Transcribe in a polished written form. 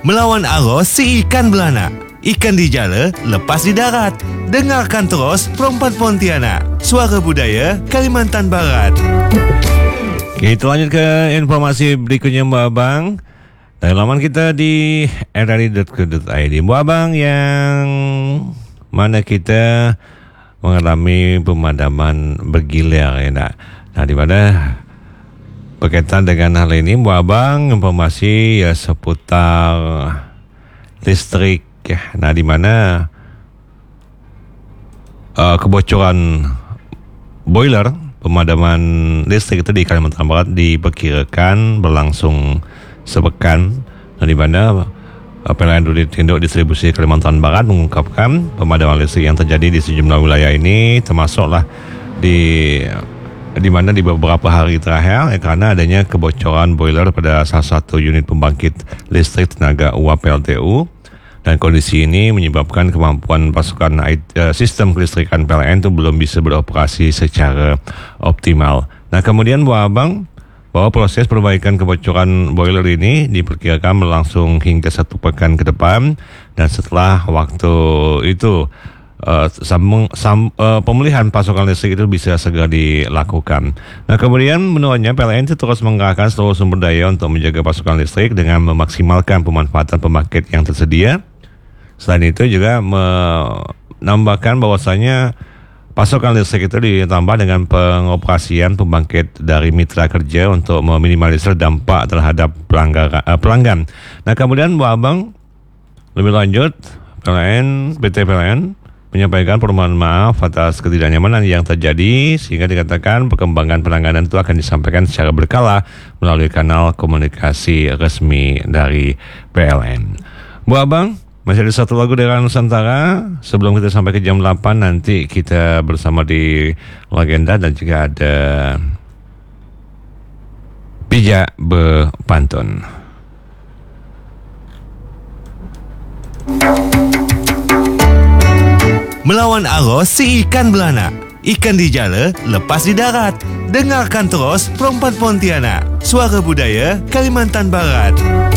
Melawan arus si ikan belana. Ikan di jala, lepas di darat. Dengarkan terus Perempat Pontianak, Suara Budaya Kalimantan Barat. Kita lanjut ke informasi berikutnya Mbak Abang. Dari laman kita di rri.co.id. Mbak Abang, yang mana kita mengalami pemadaman bergilir ya nak. Nah, di mana berkaitan dengan hal ini Mbak Abang, informasi ya seputar listrik ya. Nah, di mana kebocoran boiler pemadaman listrik itu di Kalimantan Barat diperkirakan berlangsung sepekan. Nah, di mana PLN Unit Induk Distribusi Kalimantan Barat mengungkapkan pemadaman listrik yang terjadi di sejumlah wilayah ini termasuklah di mana di beberapa hari terakhir karena adanya kebocoran boiler pada salah satu unit pembangkit listrik tenaga uap PLTU, dan kondisi ini menyebabkan kemampuan pasukan sistem kelistrikan PLN itu belum bisa beroperasi secara optimal. Nah, kemudian Abang, bahwa proses perbaikan kebocoran boiler ini diperkirakan berlangsung hingga 1 pekan ke depan, dan setelah waktu itu pemulihan pasokan listrik itu bisa segera dilakukan. Nah, kemudian menurutnya PLN itu terus mengerahkan seluruh sumber daya untuk menjaga pasokan listrik dengan memaksimalkan pemanfaatan pembangkit yang tersedia. Selain itu juga menambahkan bahwasanya pasokan listrik itu ditambah dengan pengoperasian pembangkit dari mitra kerja untuk meminimalisir dampak terhadap pelanggan. Nah, kemudian Mbak Abang, lebih lanjut PT PLN menyampaikan permohonan maaf atas ketidaknyamanan yang terjadi, sehingga dikatakan perkembangan penanganan itu akan disampaikan secara berkala melalui kanal komunikasi resmi dari PLN. Bu Abang, masih ada satu lagu dari Nusantara sebelum kita sampai ke jam 8. Nanti kita bersama di Legenda dan juga ada Pijak Bepantun. Melawan arus si ikan belana. Ikan di jala, lepas di darat. Dengarkan terus Perempat Pontianak, Suara Budaya Kalimantan Barat.